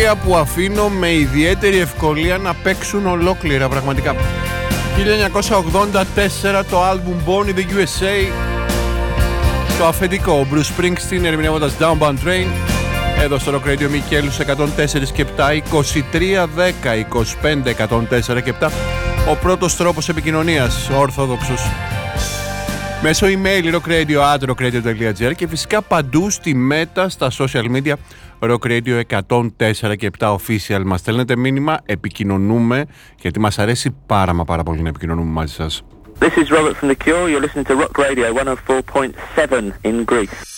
Που αφήνω με ιδιαίτερη ευκολία να παίξουν ολόκληρα πραγματικά. 1984 το άλμπουμ Born in the USA, το αφεντικό Bruce Springsteen ερμηνεύοντας Downbound Train. Εδώ στο Rock Radio Μικέλους 104 και 7, 23 10 25 104 και 7. Ο πρώτος τρόπος επικοινωνίας, ορθόδοξος, μέσω email rockradio@rockradio.gr και φυσικά παντού στη Meta, στα social media Rock Radio 104 και 7 official. Μας στέλνετε μήνυμα, επικοινωνούμε, γιατί μας αρέσει πάρα πολύ να επικοινωνούμε μαζί σας. This is Robert from The Cure. You're listening to Rock Radio 104.7 in Greece.